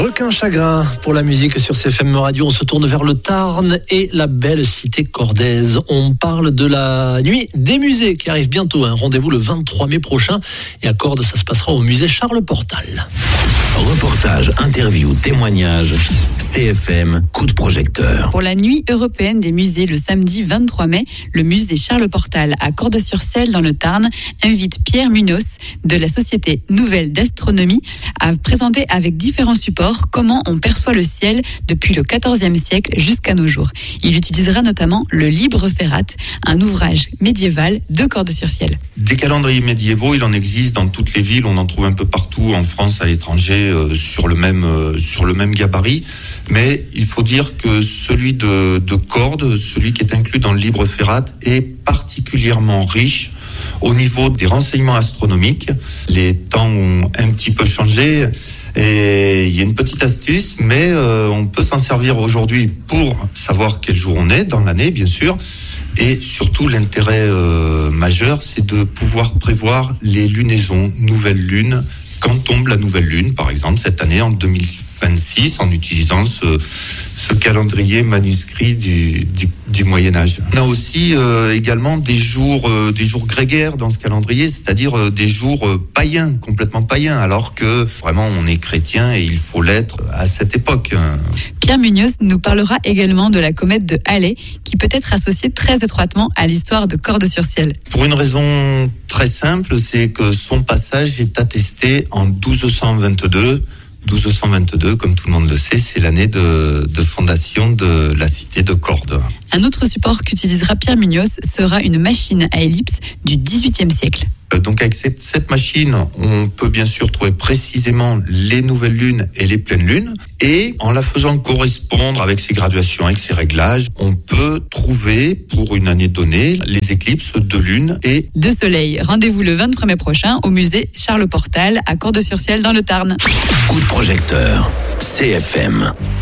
Requin chagrin pour la musique sur CFM Radio. On se tourne vers le Tarn et la belle cité cordaise. On parle de la nuit des musées qui arrive bientôt. Rendez-vous le 23 mai prochain. Et à Cordes, ça se passera au musée Charles Portal. Reportage, interview, témoignage, CFM, coup de projecteur. Pour la nuit européenne des musées, le samedi 23 mai, le musée Charles Portal à Cordes-sur-Selle dans le Tarn invite Pierre Munoz de la société Nouvelle d'Astronomie à présenter avec différents supports comment on perçoit le ciel depuis le XIVe siècle jusqu'à nos jours. Il utilisera notamment le Libre Ferrat, un ouvrage médiéval de Cordes-sur-Ciel. Des calendriers médiévaux, il en existe dans toutes les villes, on en trouve un peu partout en France, à l'étranger, sur le même gabarit. Mais il faut dire que celui de Cordes, celui qui est inclus dans le Libre Ferrat, est particulièrement riche au niveau des renseignements astronomiques. Les temps ont un petit peu changé et il y a une petite astuce, mais on peut s'en servir aujourd'hui pour savoir quel jour on est dans l'année, bien sûr. Et surtout, l'intérêt majeur, c'est de pouvoir prévoir les lunaisons, nouvelles lunes, quand tombe la nouvelle lune, par exemple, cette année, en 2026, en utilisant ce calendrier manuscrit du Moyen-Âge. On a aussi également des jours grégaires dans ce calendrier, c'est-à-dire des jours païens, complètement païens, alors que vraiment on est chrétien et il faut l'être à cette époque. Pierre Munoz nous parlera également de la comète de Halley, qui peut être associée très étroitement à l'histoire de Cordes-sur-Ciel. Pour une raison très simple, c'est que son passage est attesté en 1222. 1222, comme tout le monde le sait, c'est l'année de fondation de la cité de Cordes. Un autre support qu'utilisera Pierre Munoz sera une machine à ellipse du XVIIIe siècle. Donc avec cette machine, on peut bien sûr trouver précisément les nouvelles lunes et les pleines lunes. Et en la faisant correspondre avec ses graduations, avec ses réglages, on peut trouver pour une année donnée les éclipses de lune et de soleil. Rendez-vous le 23 mai prochain au musée Charles Portal à Cordes-sur-Ciel dans le Tarn. Coup de projecteur, CFM.